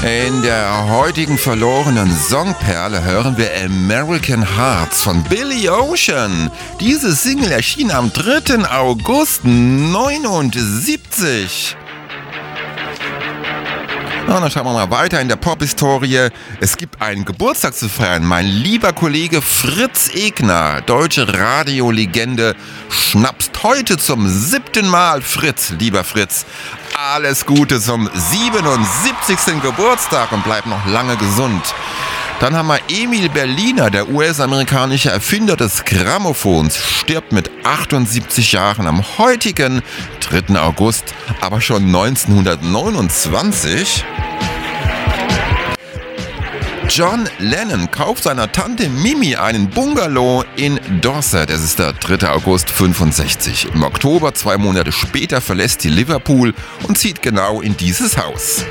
In der heutigen verlorenen Songperle hören wir American Hearts von Billy Ocean. Diese Single erschien am 3. August 1979. Und dann schauen wir mal weiter in der Pop-Historie. Es gibt einen Geburtstag zu feiern. Mein lieber Kollege Fritz Egner, deutsche Radiolegende, schnapst heute zum 7. Mal. Fritz, lieber Fritz, alles Gute zum 77. Geburtstag und bleib noch lange gesund. Dann haben wir Emil Berliner, der US-amerikanische Erfinder des Grammophons, stirbt mit 78 Jahren am heutigen 3. August, aber schon 1929. John Lennon kauft seiner Tante Mimi einen Bungalow in Dorset. Es ist der 3. August 65. Im Oktober, 2 Monate später, verlässt sie Liverpool und zieht genau in dieses Haus.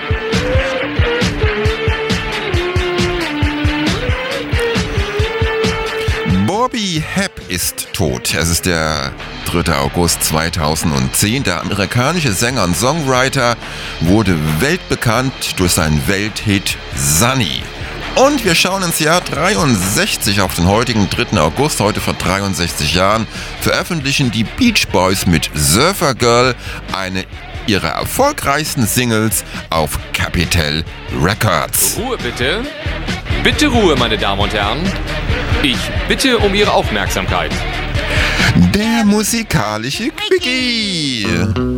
Bobby Hebb ist tot. Es ist der 3. August 2010. Der amerikanische Sänger und Songwriter wurde weltbekannt durch seinen Welthit Sunny. Und wir schauen ins Jahr 63 auf den heutigen 3. August. Heute vor 63 Jahren veröffentlichen die Beach Boys mit Surfer Girl eine ihrer erfolgreichsten Singles auf Capitol Records. Ruhe bitte. Bitte Ruhe, meine Damen und Herren. Ich bitte um Ihre Aufmerksamkeit. Der musikalische Quickie.